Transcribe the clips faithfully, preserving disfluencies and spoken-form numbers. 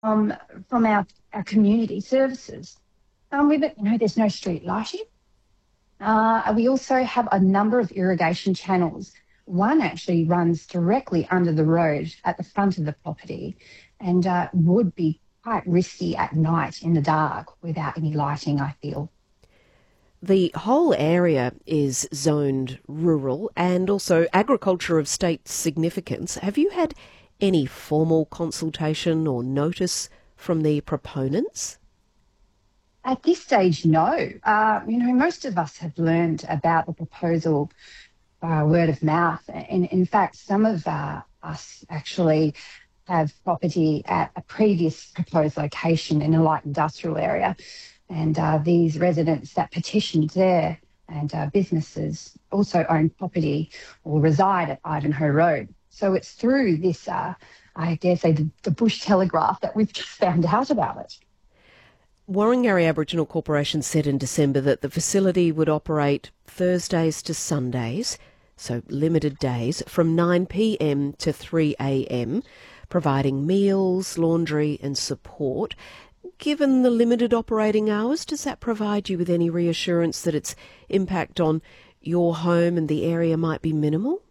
um, from our, our community services. Um, we, you know, there's no street lighting. Uh, we also have a number of irrigation channels. One actually runs directly under the road at the front of the property and uh, would be quite risky at night in the dark without any lighting, I feel. The whole area is zoned rural and also agriculture of state significance. Have you had any formal consultation or notice from the proponents? At this stage, no. Uh, you know, most of us have learned about the proposal uh, word of mouth. And in fact, some of uh, us actually have property at a previous proposed location in a light industrial area. And uh, these residents that petitioned there and uh, businesses also own property or reside at Ivanhoe Road. So it's through this, uh, I dare say, the, the Bush Telegraph that we've just found out about it. Warringah Aboriginal Corporation said in December that the facility would operate Thursdays to Sundays, so limited days, from nine p m to three a m, providing meals, laundry and support. Given the limited operating hours, does that provide you with any reassurance that its impact on your home and the area might be minimal?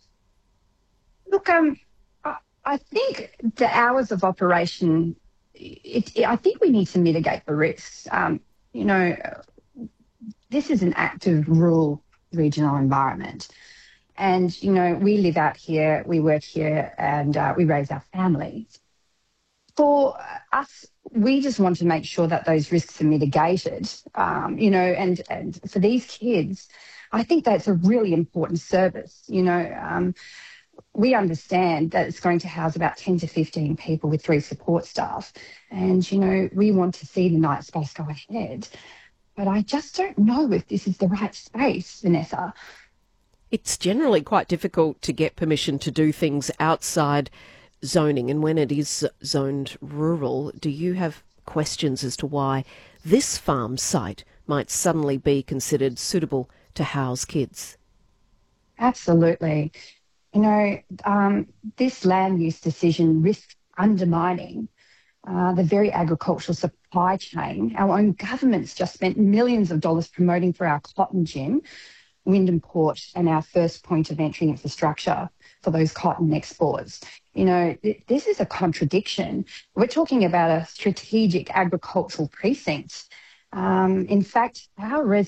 Look, um, I, I think the hours of operation, it, it, I think we need to mitigate the risks. Um, you know, this is an active rural regional environment. And, you know, we live out here, we work here, and uh, we raise our families. For us, we just want to make sure that those risks are mitigated, um, you know, and, and for these kids, I think that's a really important service. You know, um, we understand that it's going to house about ten to fifteen people with three support staff. And, you know, we want to see the night space go ahead. But I just don't know if this is the right space, Vanessa. It's generally quite difficult to get permission to do things outside zoning, and when it is zoned rural, do you have questions as to why this farm site might suddenly be considered suitable to house kids? Absolutely. You know, um, this land use decision risks undermining uh, the very agricultural supply chain. Our own government's just spent millions of dollars promoting for our cotton gin, Wyndham Port, and our first point of entry infrastructure for those cotton exports. You know, th- this is a contradiction. We're talking about a strategic agricultural precinct. Um, in fact, our